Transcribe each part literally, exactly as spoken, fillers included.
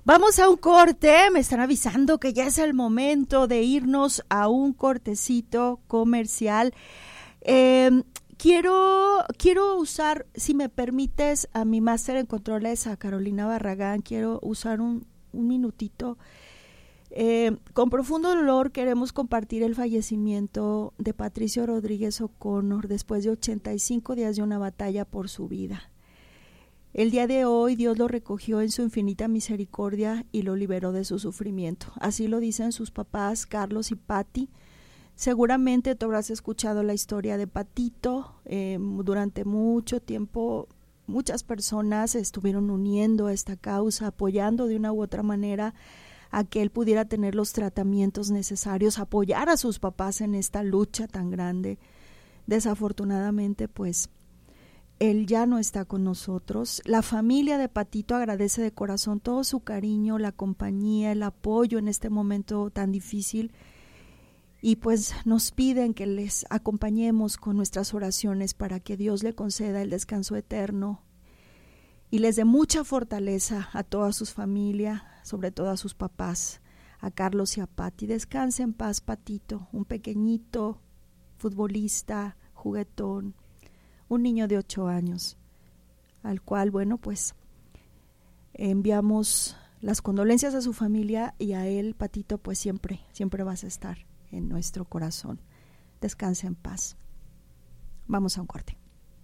Vamos a un corte, me están avisando que ya es el momento de irnos a un cortecito comercial. Eh, quiero, quiero usar, si me permites, a mi máster en controles, a Carolina Barragán, quiero usar un, un minutito. Eh, con profundo dolor queremos compartir el fallecimiento de Patricio Rodríguez O'Connor después de ochenta y cinco días de una batalla por su vida. El día de hoy Dios lo recogió en su infinita misericordia y lo liberó de su sufrimiento. Así lo dicen sus papás, Carlos y Patti. Seguramente tú habrás escuchado la historia de Patito. Eh, durante mucho tiempo muchas personas estuvieron uniendo a esta causa, apoyando de una u otra manera a que él pudiera tener los tratamientos necesarios, apoyar a sus papás en esta lucha tan grande. Desafortunadamente, pues, él ya no está con nosotros. La familia de Patito agradece de corazón todo su cariño, la compañía, el apoyo en este momento tan difícil y pues nos piden que les acompañemos con nuestras oraciones para que Dios le conceda el descanso eterno y les dé mucha fortaleza a toda su familia, sobre todo a sus papás, a Carlos y a Patti. Descanse en paz, Patito, un pequeñito futbolista, juguetón, un niño de ocho años, al cual, bueno, pues enviamos las condolencias a su familia y a él, Patito, pues siempre, siempre vas a estar en nuestro corazón. Descanse en paz. Vamos a un corte.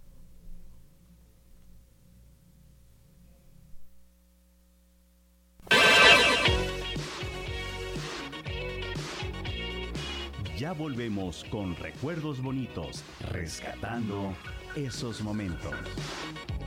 Ya volvemos con recuerdos bonitos, rescatando esos momentos.